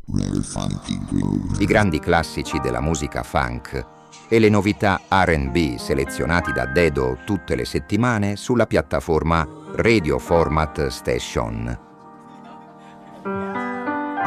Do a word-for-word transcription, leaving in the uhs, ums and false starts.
I grandi classici della musica funk e le novità R and B selezionati da Dedo tutte le settimane sulla piattaforma Radio Format Station.